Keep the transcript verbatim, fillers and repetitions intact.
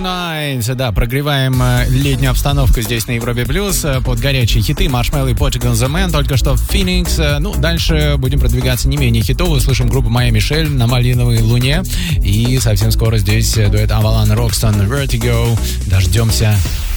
Tonight. Да, прогреваем летнюю обстановку здесь на Европе Плюс под горячие хиты Marshmello и Portugal The Man. Только что в Phoenix. Ну, дальше будем продвигаться не менее хитово. Услышим группу Майя Мишель на Малиновой Луне. И совсем скоро здесь дуэт Avalan Roxton Vertigo. Дождемся